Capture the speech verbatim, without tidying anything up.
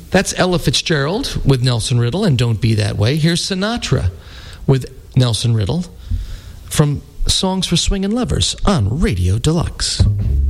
That's Ella Fitzgerald with Nelson Riddle and Don't Be That Way. Here's Sinatra with Nelson Riddle from Songs for Swingin' Lovers on Radio Deluxe.